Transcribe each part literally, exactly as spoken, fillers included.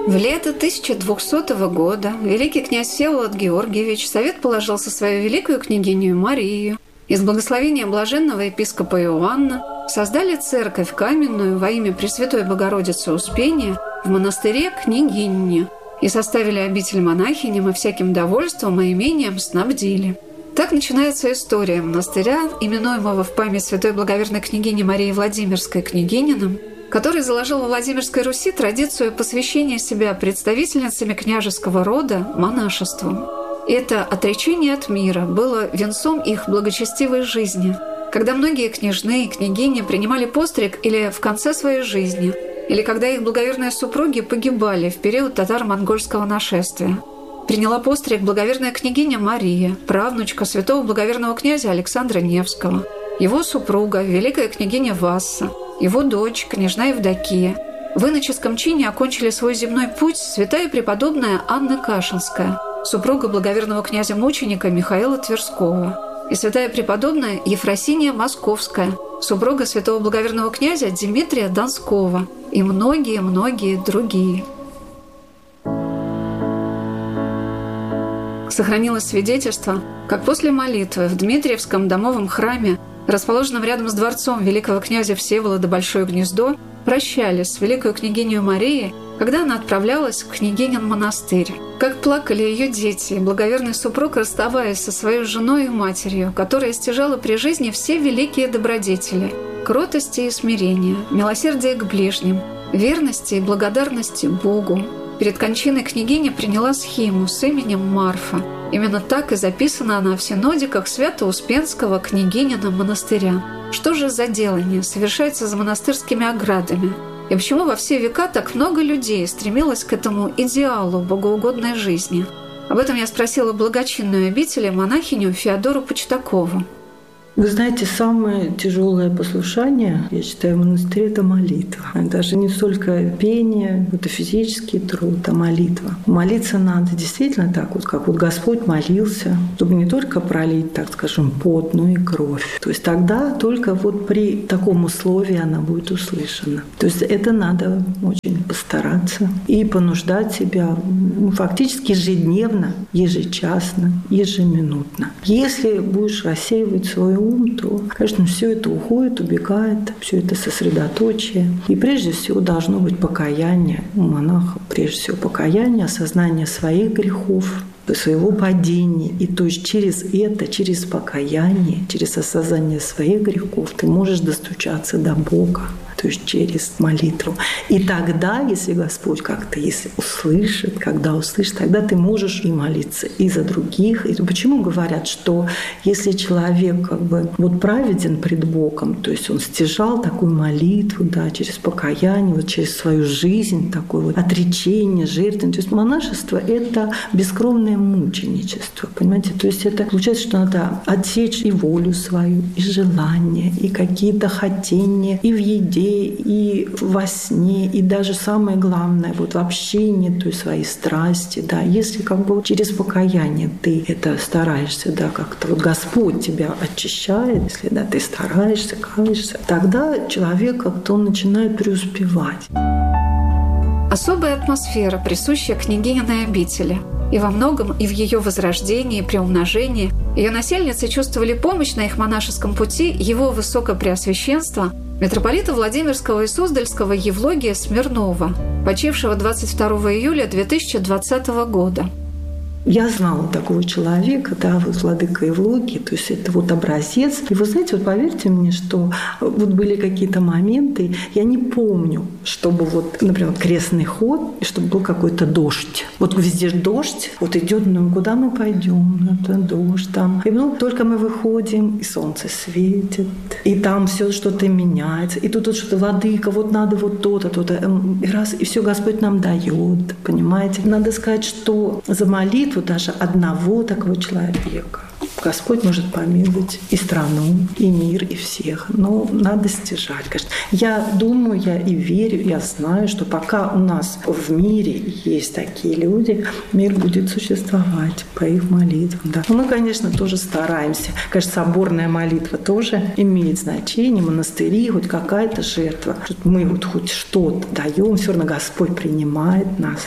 В лето тысяча двухсотого года великий князь Всеволод Георгиевич совет положил со свою великую княгиню Марию и с благословения блаженного епископа Иоанна создали церковь каменную во имя Пресвятой Богородицы Успения в монастыре Княгинне и составили обитель монахиням и всяким довольством и имением снабдили. Так начинается история монастыря, именуемого в память святой благоверной княгини Марии Владимирской Княгининым, который заложил во Владимирской Руси традицию посвящения себя представительницами княжеского рода монашеству. Это отречение от мира было венцом их благочестивой жизни, когда многие княжны и княгини принимали постриг или в конце своей жизни, или когда их благоверные супруги погибали в период татаро-монгольского нашествия. Приняла постриг благоверная княгиня Мария, правнучка святого благоверного князя Александра Невского, его супруга, великая княгиня Васса, его дочь, княжна Евдокия. В иноческом чине окончили свой земной путь святая преподобная Анна Кашинская, супруга благоверного князя-мученика Михаила Тверского, и святая преподобная Ефросиния Московская, супруга святого благоверного князя Дмитрия Донского, и многие-многие другие. Сохранилось свидетельство, как после молитвы в Дмитриевском домовом храме, расположенном рядом с дворцом великого князя Всеволода Большое Гнездо, прощались с великой княгиней Марией, когда она отправлялась в княгинин монастырь. Как плакали ее дети и благоверный супруг, расставаясь со своей женой и матерью, которая стяжала при жизни все великие добродетели – кротости и смирения, милосердие к ближним, верности и благодарности Богу. Перед кончиной княгиня приняла схиму с именем Марфа. Именно так и записана она в синодиках Свято-Успенского княгинина монастыря. Что же за делание совершается за монастырскими оградами? И почему во все века так много людей стремилось к этому идеалу богоугодной жизни? Об этом я спросила благочинную обитель монахиню Феодору Почтакову. Вы знаете, самое тяжелое послушание, я считаю, в монастыре – это молитва. Даже не столько пение, это физический труд, а молитва. Молиться надо действительно так, вот как вот Господь молился, чтобы не только пролить, так скажем, пот, но и кровь. То есть тогда только вот при таком условии она будет услышана. То есть это надо очень постараться и понуждать себя ну, фактически ежедневно, ежечасно, ежеминутно. Если будешь рассеивать свой ум, то, конечно, все это уходит, убегает, все это сосредоточие. И прежде всего должно быть покаяние у монаха, прежде всего покаяние, осознание своих грехов, своего падения. И то есть через это, через покаяние, через осознание своих грехов ты можешь достучаться до Бога. То есть через молитву. И тогда, если Господь как-то если услышит, когда услышит, тогда ты можешь и молиться и за других. И почему говорят, что если человек как бы вот праведен пред Богом, то есть он стяжал такую молитву, да, через покаяние, вот через свою жизнь, такое вот отречение, жертвенность. То есть монашество — это бескровное мученичество, понимаете? То есть это получается, что надо отсечь и волю свою, и желания, и какие-то хотения, и в еде, и во сне, и даже самое главное, вот в общении, то есть свои страсти, да, если как бы через покаяние ты это стараешься, да, как-то вот Господь тебя очищает, если, да, ты стараешься, каешься, тогда человек как-то он начинает преуспевать. Особая атмосфера, присущая княгининой обители. И во многом, и в ее возрождении, приумножении, ее насельницы чувствовали помощь на их монашеском пути его высокопреосвященства митрополита Владимирского и Суздальского Евлогия Смирнова, почившего двадцать второго июля две тысячи двадцатого года. Я знала такого человека, да, вот владыка Евлогий, то есть это вот образец. И вы знаете, вот поверьте мне, что вот были какие-то моменты, я не помню, чтобы вот, например, крестный ход, и чтобы был какой-то дождь. Вот везде дождь, вот идет, ну куда мы пойдем? Это дождь там. И ну, только мы выходим, и солнце светит, и там все что-то меняется, и тут вот что-то владыка, вот надо вот то-то, то-то, и раз, и все Господь нам дает, понимаете? Надо сказать, что за молитву даже одного такого человека Господь может помиловать и страну, и мир, и всех. Но надо стяжать, конечно. Я думаю, я и верю, я знаю, что пока у нас в мире есть такие люди, мир будет существовать по их молитвам. Да. Но мы, конечно, тоже стараемся. Конечно, соборная молитва тоже имеет значение, монастыри, хоть какая-то жертва. Мы вот хоть что-то даем, все равно Господь принимает нас.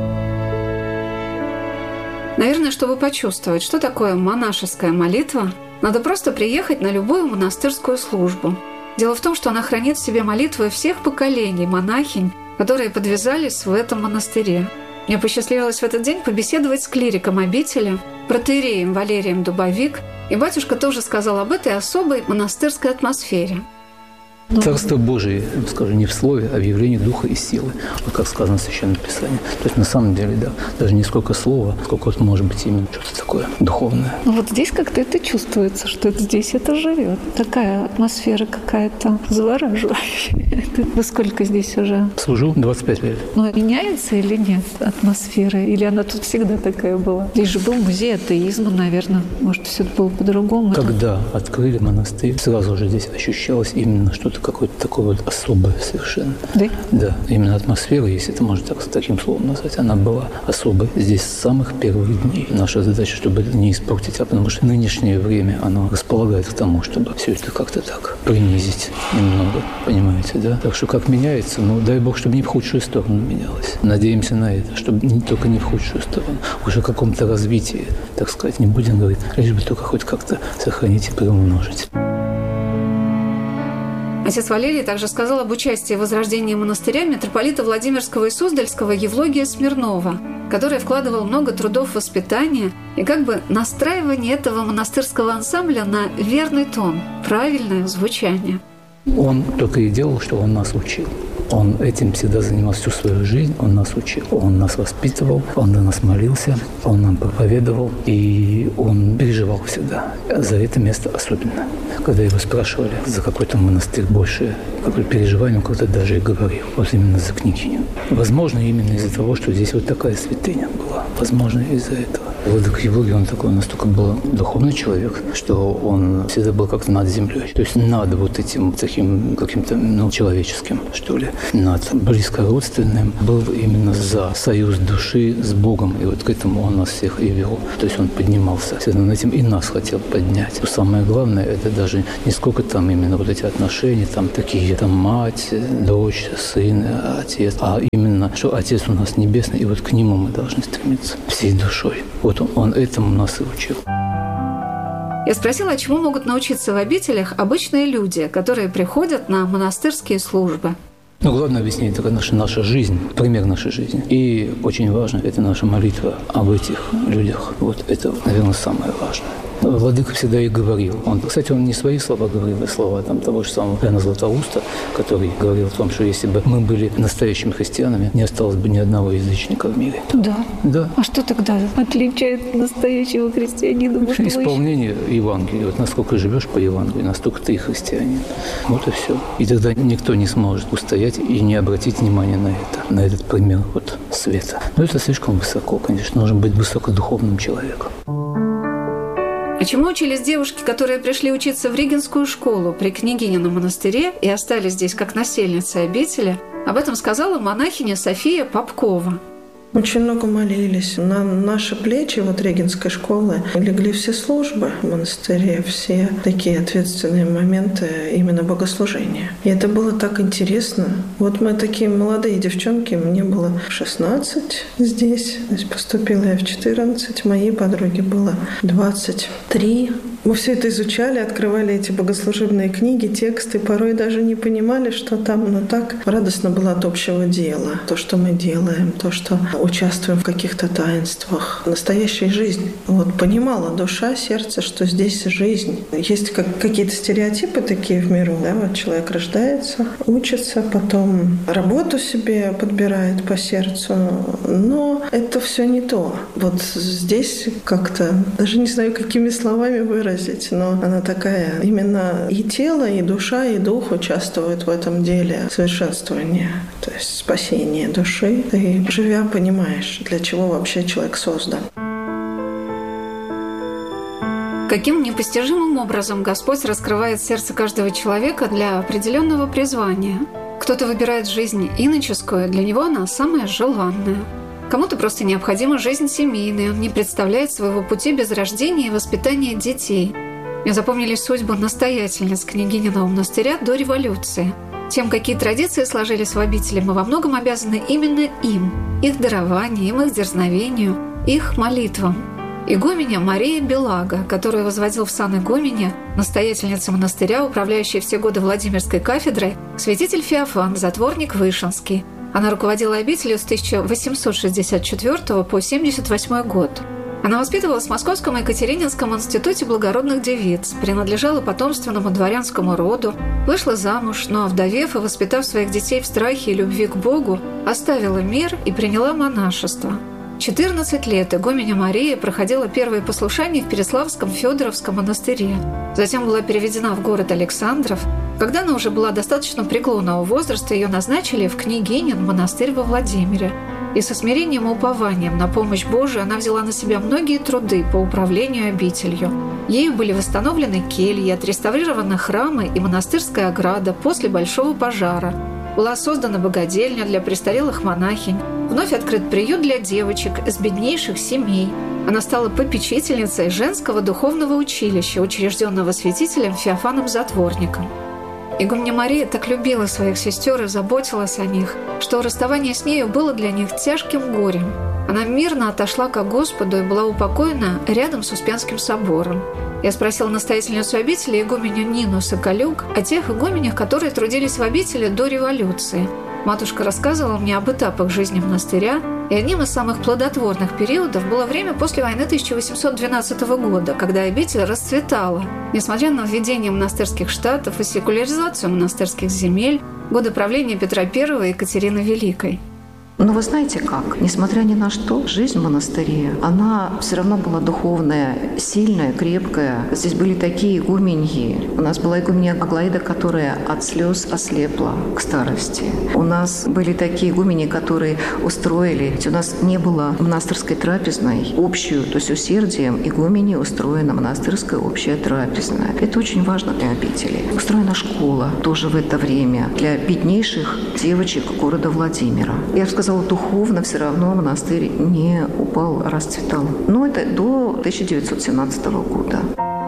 Наверное, чтобы почувствовать, что такое монашеская молитва, надо просто приехать на любую монастырскую службу. Дело в том, что она хранит в себе молитвы всех поколений монахинь, которые подвязались в этом монастыре. Мне посчастливилось в этот день побеседовать с клириком обители, протоиереем Валерием Дубовик, и батюшка тоже сказал об этой особой монастырской атмосфере. Царство Божие, скажу, не в слове, а в явлении Духа и силы. Вот как сказано в Священном Писании. То есть на самом деле, да, даже не сколько слова, сколько вот может быть именно что-то такое духовное. Ну вот здесь как-то это чувствуется, что это здесь это живет. Такая атмосфера какая-то завораживающая. Вы сколько здесь уже? Служу двадцать пять лет. Но меняется или нет атмосфера? Или она тут всегда такая была? Здесь же был музей атеизма, наверное. Может, все было по-другому? Когда открыли монастырь, сразу же здесь ощущалось именно что-то какое-то такое вот особое совершенно. Да? Да, именно атмосфера, если это можно так, таким словом назвать, она была особой здесь с самых первых дней. Наша задача, чтобы это не испортить, а потому что нынешнее время, оно располагает к тому, чтобы все это как-то так принизить немного, понимаете, да? Так что как меняется, ну, дай Бог, чтобы не в худшую сторону менялось. Надеемся на это, чтобы не только не в худшую сторону, уже в каком-то развитии, так сказать, не будем говорить, лишь бы только хоть как-то сохранить и приумножить. Отец Валерий также сказал об участии в возрождении монастыря митрополита Владимирского и Суздальского Евлогия Смирнова, который вкладывал много трудов в воспитание и как бы настраивание этого монастырского ансамбля на верный тон, правильное звучание. Он только и делал, что он нас учил. Он этим всегда занимался всю свою жизнь, он нас учил, он нас воспитывал, он на нас молился, он нам проповедовал, и он переживал всегда. За это место особенно. Когда его спрашивали, за какой-то монастырь больше, какое переживание, он как-то даже и говорил, вот именно за княгиню. Возможно, именно из-за того, что здесь вот такая святыня была. Возможно, из-за этого. Владыка Евлогий, он такой, настолько был духовный человек, что он всегда был как-то над землей. То есть над вот этим таким каким-то, ну, человеческим, что ли, над близкородственным, был именно за союз души с Богом. И вот к этому он нас всех и вел. То есть он поднимался всегда над этим и нас хотел поднять. Но самое главное, это даже не сколько там именно вот эти отношения, там такие, там мать, дочь, сын, отец, а именно, что Отец у нас небесный, и вот к Нему мы должны стремиться всей душой. Вот он, он этому нас и учил. Я спросила, чему могут научиться в обителях обычные люди, которые приходят на монастырские службы. Ну, главное объяснение – это наша, наша жизнь, пример нашей жизни. И очень важно – это наша молитва об этих людях. Вот это, наверное, самое важное. Владыка всегда и говорил. Он, кстати, он не свои слова говорил, а слова там, того же самого Иоанна Златоуста, который говорил о том, что если бы мы были настоящими христианами, не осталось бы ни одного язычника в мире. Да. Да. А что тогда отличает настоящего христианина? Исполнение Евангелия. Вот насколько живешь по Евангелию, настолько ты и христианин. Вот и все. И тогда никто не сможет устоять и не обратить внимания на это, на этот пример вот света. Но это слишком высоко, конечно. Нужно быть высокодуховным человеком. А чему учились девушки, которые пришли учиться в Регенскую школу при княгинином монастыре и остались здесь как насельницы обители? Об этом сказала монахиня София Попкова. Очень много молились. На наши плечи, вот Регенской школы, легли все службы в монастыре, все такие ответственные моменты именно богослужения. И это было так интересно. Вот мы такие молодые девчонки, мне было шестнадцать здесь, то есть поступила я в четырнадцать, моей подруге было двадцать три. Мы все это изучали, открывали эти богослужебные книги, тексты, порой даже не понимали, что там, но так радостно было от общего дела. То, что мы делаем, то, что участвуем в каких-то таинствах. Настоящая жизнь. Вот понимала душа, сердце, что здесь жизнь. Есть как, какие-то стереотипы такие в миру. Да? Вот человек рождается, учится, потом работу себе подбирает по сердцу. Но это все не то. Вот здесь как-то, даже не знаю, какими словами выразить, но она такая, именно и тело, и душа, и дух участвуют в этом деле совершенствования, то есть спасения души. Ты, живя, понимаешь, для чего вообще человек создан. Каким непостижимым образом Господь раскрывает сердце каждого человека для определенного призвания. Кто-то выбирает жизнь иноческую, для него она самая желанная. Кому-то просто необходима жизнь семейная, он не представляет своего пути без рождения и воспитания детей. Мне запомнились судьбы настоятельниц княгининого монастыря до революции. Тем, какие традиции сложились в обители, мы во многом обязаны именно им, их дарованием, их дерзновению, их молитвам. Игуменя Мария Белага, которую возводил в сан игуменя настоятельница монастыря, управляющая все годы Владимирской кафедрой, святитель Феофан, затворник Вышинский. Она руководила обителью с тысяча восемьсот шестьдесят четвёртого по семьдесят восьмой год. Она воспитывалась в Московском Екатерининском институте благородных девиц, принадлежала потомственному дворянскому роду, вышла замуж, но, овдовев и воспитав своих детей в страхе и любви к Богу, оставила мир и приняла монашество. четырнадцать лет игуменя Мария проходила первые послушания в Переславском Федоровском монастыре. Затем была переведена в город Александров. Когда она уже была достаточно преклонного возраста, ее назначили в княгинин монастырь во Владимире. И со смирением и упованием на помощь Божию она взяла на себя многие труды по управлению обителью. Ею были восстановлены кельи, отреставрированы храмы и монастырская ограда после большого пожара. Была создана богадельня для престарелых монахинь, вновь открыт приют для девочек из беднейших семей. Она стала попечительницей женского духовного училища, учрежденного святителем Феофаном Затворником. Игуменя Мария так любила своих сестер и заботилась о них, что расставание с нею было для них тяжким горем. Она мирно отошла ко Господу и была упокоена рядом с Успенским собором. Я спросила настоятельницу обители, игуменю Нину Соколюк, о тех игуменях, которые трудились в обители до революции. Матушка рассказывала мне об этапах жизни монастыря, и одним из самых плодотворных периодов было время после войны тысяча восемьсот двенадцатого года, когда обитель расцветала. Несмотря на введение монастырских штатов и секуляризацию монастырских земель, годы правления Петра Первого и Екатерины Великой. Но вы знаете как? Несмотря ни на что, жизнь в монастыре, она все равно была духовная, сильная, крепкая. Здесь были такие игуменьи. У нас была игуменья Аглаида, которая от слез ослепла к старости. У нас были такие игуменьи, которые устроили... У нас не было монастырской трапезной общую, то есть усердием игуменьи устроена монастырская общая трапезная. Это очень важно для обители. Устроена школа тоже в это время для беднейших девочек города Владимира. Я бы сказала, духовно все равно монастырь не упал, а расцветал. Но это до тысяча девятьсот семнадцатого года.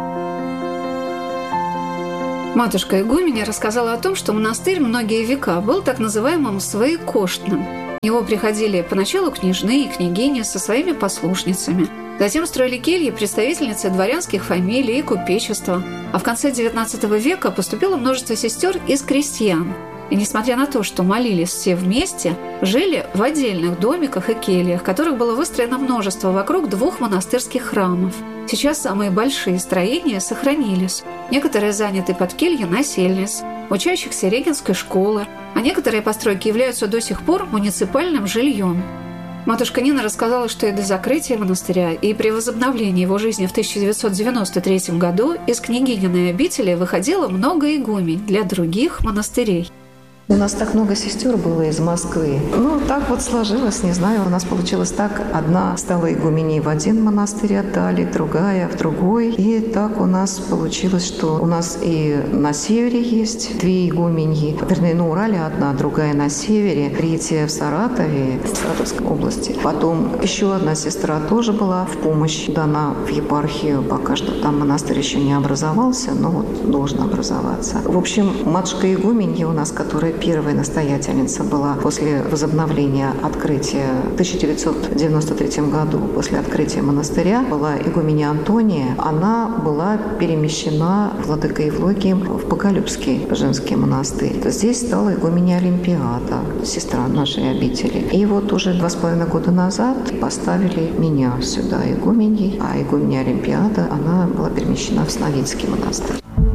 Матушка игуменя рассказала о том, что монастырь многие века был так называемым своекоштным. В него приходили поначалу княжны и княгини со своими послушницами. Затем строили кельи представительницы дворянских фамилий и купечества. А в конце девятнадцатого века поступило множество сестер из крестьян. И несмотря на то, что молились все вместе, жили в отдельных домиках и кельях, в которых было выстроено множество вокруг двух монастырских храмов. Сейчас самые большие строения сохранились. Некоторые заняты под кельи насельниц, учащихся Регенской школы, а некоторые постройки являются до сих пор муниципальным жильем. Матушка Нина рассказала, что и до закрытия монастыря, и при возобновлении его жизни в тысяча девятьсот девяносто третьем году из княгининой обители выходило много игумень для других монастырей. У нас так много сестер было из Москвы. Ну, так вот сложилось, не знаю, у нас получилось так. Одна стала игуменей в один монастырь отдали, другая в другой. И так у нас получилось, что у нас и на севере есть две игуменьи. Вернее, на Урале одна, другая на севере, третья в Саратове, в Саратовской области. Потом еще одна сестра тоже была в помощь дана в епархию. Пока что там монастырь еще не образовался, но вот должен образоваться. В общем, матушка игуменья у нас, которая первая настоятельница была после возобновления открытия в тысяча девятьсот девяносто третьем году, после открытия монастыря, была игуменья Антония. Она была перемещена владыкой Евлогием в Боголюбский женский монастырь. Здесь стала игуменья Олимпиада, сестра нашей обители. И вот уже два с половиной года назад поставили меня сюда игуменьей, а игуменья Олимпиада, она была перемещена в Сновидский монастырь.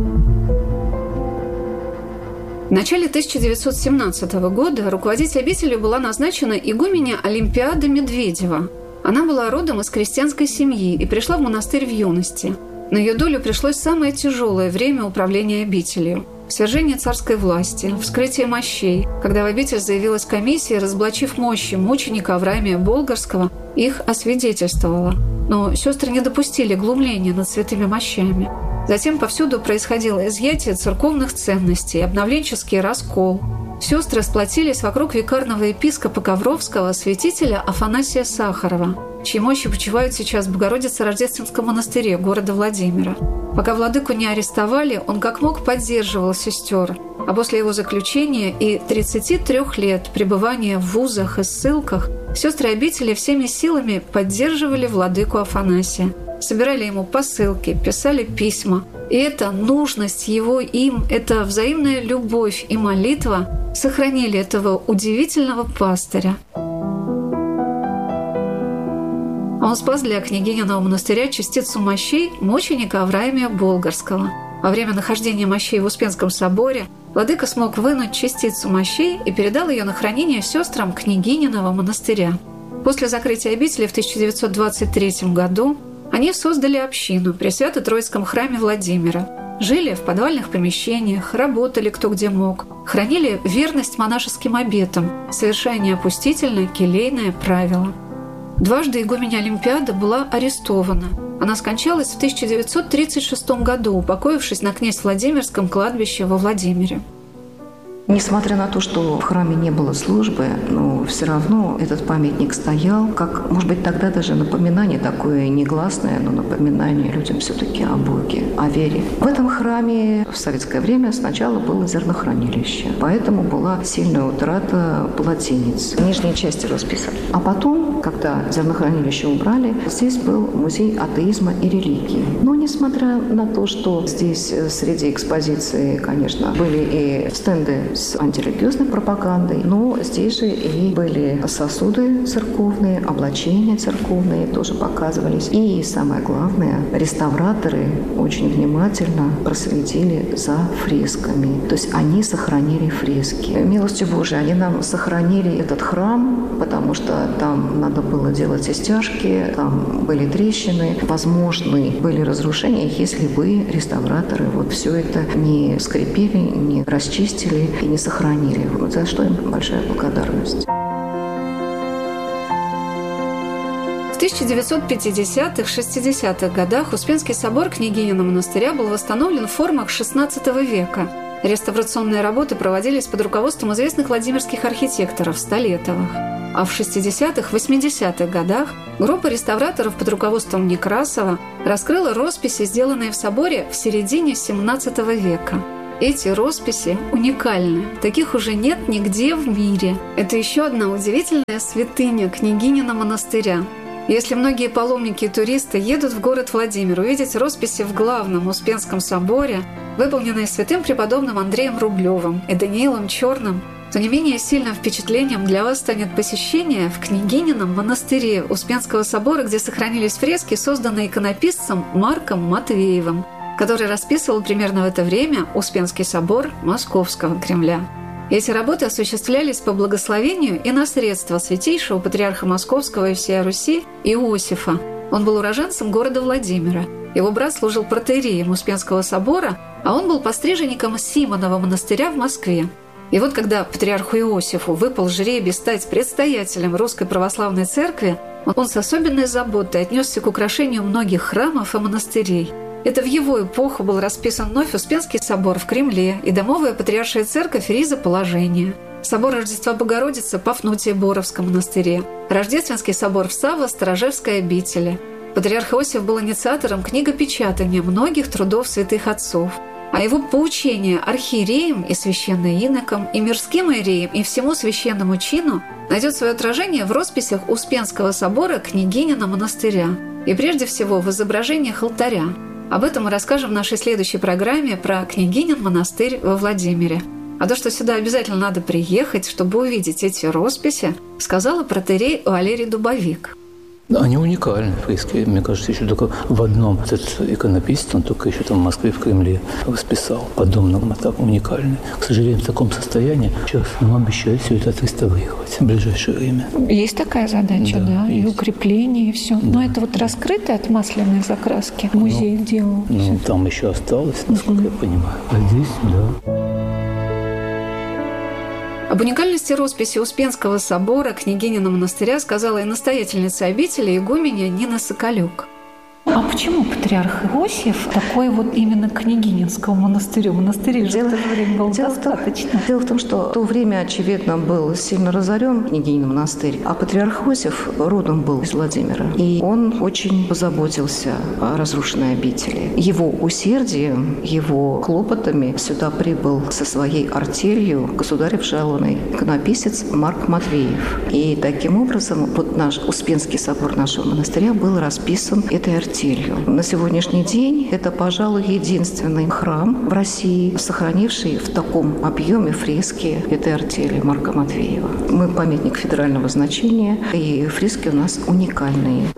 В начале тысяча девятьсот семнадцатого года руководитель обители была назначена игуменья Олимпиада Медведева. Она была родом из крестьянской семьи и пришла в монастырь в юности. На ее долю пришлось самое тяжелое время управления обителью – свержение царской власти, вскрытие мощей, когда в обитель заявилась комиссия, разоблачив мощи мученика Авраамия Болгарского, их освидетельствовала. Но сестры не допустили глумления над святыми мощами. Затем повсюду происходило изъятие церковных ценностей, обновленческий раскол. Сестры сплотились вокруг викарного епископа Ковровского, святителя Афанасия Сахарова, чьи мощи почивают сейчас в Богородице-Рождественском монастыре города Владимира. Пока владыку не арестовали, он как мог поддерживал сестер, а после его заключения и тридцати трёх лет пребывания в вузах и ссылках сестры обители всеми силами поддерживали владыку Афанасия, собирали ему посылки, писали письма. И эта нужность его им, эта взаимная любовь и молитва сохранили этого удивительного пастыря. Он спас для княгининого монастыря частицу мощей мученика Авраамия Болгарского. Во время нахождения мощей в Успенском соборе владыка смог вынуть частицу мощей и передал ее на хранение сестрам княгининого монастыря. После закрытия обители в тысяча девятьсот двадцать третьем году они создали общину при Свято-Троицком храме Владимира, жили в подвальных помещениях, работали кто где мог, хранили верность монашеским обетам, совершая неопустительное келейное правило. Дважды игуменя Олимпиада была арестована. Она скончалась в тысяча девятьсот тридцать шестом году, упокоившись на Князь-Владимирском кладбище во Владимире. Несмотря на то, что в храме не было службы, но все равно этот памятник стоял, как, может быть, тогда даже напоминание такое негласное, но напоминание людям все-таки о Боге, о вере. В этом храме в советское время сначала было зернохранилище, поэтому была сильная утрата полотенец, нижней части расписали. А потом, когда зернохранилище убрали, здесь был музей атеизма и религии. Но несмотря на то, что здесь среди экспозиции, конечно, были и стенды с антирелигиозной пропагандой, но здесь же и были сосуды церковные, облачения церковные тоже показывались. И самое главное, реставраторы очень внимательно проследили за фресками. То есть они сохранили фрески. Милостью Божией они нам сохранили этот храм, потому что там надо было делать истяжки, там были трещины, возможны были разрушения, если бы реставраторы вот все это не скрепили, не расчистили и не сохранили. Вот за что им большая благодарность. В тысяча девятьсот пятидесятых-шестидесятых годах Успенский собор княгининого монастыря был восстановлен в формах шестнадцатого века. Реставрационные работы проводились под руководством известных владимирских архитекторов Столетовых. А в шестидесятых-восьмидесятых годах группа реставраторов под руководством Некрасова раскрыла росписи, сделанные в соборе в середине семнадцатого века. Эти росписи уникальны. Таких уже нет нигде в мире. Это еще одна удивительная святыня княгинина монастыря. Если многие паломники и туристы едут в город Владимир увидеть росписи в главном Успенском соборе, выполненные святым преподобным Андреем Рублевым и Даниилом Черным, то не менее сильным впечатлением для вас станет посещение в княгинином монастыре Успенского собора, где сохранились фрески, созданные иконописцем Марком Матвеевым, который расписывал примерно в это время Успенский собор Московского Кремля. Эти работы осуществлялись по благословению и на средства святейшего патриарха Московского и всей Руси Иосифа. Он был уроженцем города Владимира. Его брат служил протоиереем Успенского собора, а он был постриженником Симонова монастыря в Москве. И вот когда патриарху Иосифу выпал жребий стать предстоятелем Русской Православной Церкви, он с особенной заботой отнесся к украшению многих храмов и монастырей. Это в его эпоху был расписан вновь Успенский собор в Кремле и домовая патриаршая церковь Риза-Положения, собор Рождества Богородицы в Пафнутии-Боровском монастыре, Рождественский собор в Савво-Сторожевской обители. Патриарх Иосиф был инициатором книгопечатания многих трудов святых отцов, а его поучение архиереям и священноинокам, и мирским иереям, и всему священному чину найдет свое отражение в росписях Успенского собора княгинина монастыря и прежде всего в изображениях алтаря. Об этом мы расскажем в нашей следующей программе про княгинин монастырь во Владимире. А то, что сюда обязательно надо приехать, чтобы увидеть эти росписи, сказала протоиерей Валерий Дубовик. Они уникальны, фрески. Мне кажется, еще только в одном этот иконописец, он только еще там в Москве, в Кремле расписал подобного, так уникальный. К сожалению, в таком состоянии сейчас нам обещают все это отреставрировать в ближайшее время. Есть такая задача, да, да и укрепление, и все. Да. Но это вот раскрыто от масляной закраски. Музей ну, делал. Ну, там еще осталось, насколько угу. я понимаю. А здесь, да. Об уникальности росписи Успенского собора княгинина монастыря сказала и настоятельница обители игуменья Нина Соколюк. А почему патриарх Иосиф такой вот именно княгининского монастыря? Монастырей же в то же время было дело достаточно. В том, дело в том, что в то время, очевидно, был сильно разорен княгинин монастырь, а патриарх Иосиф родом был из Владимира. И он очень позаботился о разрушенной обители. Его усердием, его хлопотами сюда прибыл со своей артелью государев жалованный иконописец Марк Матвеев. И таким образом вот наш Успенский собор нашего монастыря был расписан этой артелью. На сегодняшний день это, пожалуй, единственный храм в России, сохранивший в таком объеме фрески этой артели Марка Матвеева. Мы памятник федерального значения, и фрески у нас уникальные.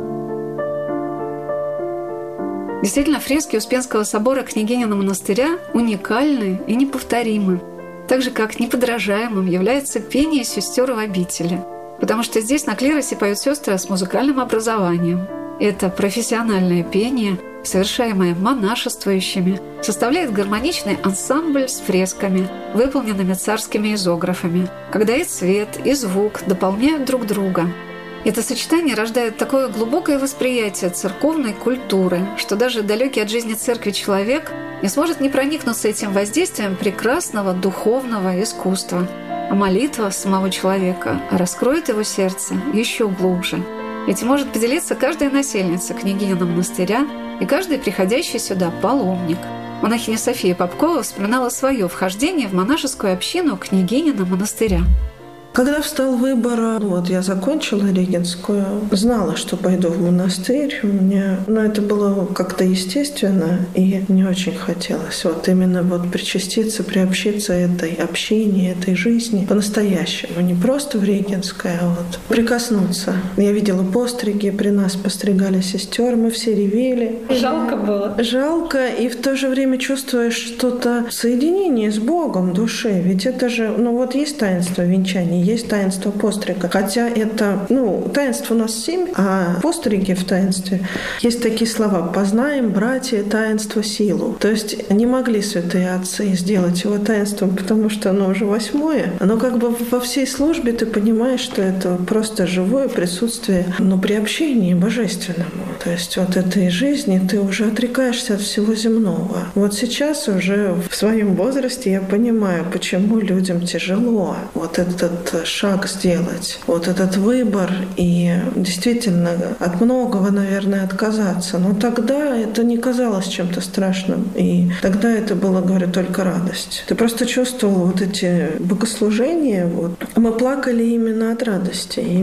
Действительно, фрески Успенского собора княгинина монастыря уникальны и неповторимы. Так же, как неподражаемым является пение сестер в обители. Потому что здесь на клиросе поют сестры с музыкальным образованием. Это профессиональное пение, совершаемое монашествующими, составляет гармоничный ансамбль с фресками, выполненными царскими изографами, когда и цвет, и звук дополняют друг друга. Это сочетание рождает такое глубокое восприятие церковной культуры, что даже далекий от жизни церкви человек не сможет не проникнуться этим воздействием прекрасного духовного искусства. А молитва самого человека раскроет его сердце еще глубже. Этим может поделиться каждая насельница княгинина монастыря и каждый приходящий сюда паломник. Монахиня София Попкова вспоминала свое вхождение в монашескую общину княгинина монастыря. Когда встал выбор, вот я закончила Регенскую, знала, что пойду в монастырь. У меня, ну, это было как-то естественно, и мне очень хотелось вот именно вот причаститься, приобщиться этой общине, этой жизни по-настоящему, не просто в Регенское, а вот прикоснуться. Я видела постриги, при нас постригали сестер, мы все ревели. Жалко было. Жалко, и в то же время чувствуешь что-то соединение с Богом души. Ведь это же, ну вот есть таинство венчания, есть таинство пострига. Хотя это, ну, таинство у нас семь, а постриги в таинстве есть такие слова: «Познаем, братья, таинство силу». То есть не могли святые отцы сделать его таинством, потому что оно уже восьмое. Но как бы во всей службе ты понимаешь, что это просто живое присутствие, но при общении божественному. То есть вот этой жизни ты уже отрекаешься от всего земного. Вот сейчас уже в своем возрасте я понимаю, почему людям тяжело вот этот шаг сделать, вот этот выбор и действительно от многого, наверное, отказаться. Но тогда это не казалось чем-то страшным. И тогда это было, говорю, только радость. Ты просто чувствовал вот эти богослужения. Вот. Мы плакали именно от радости.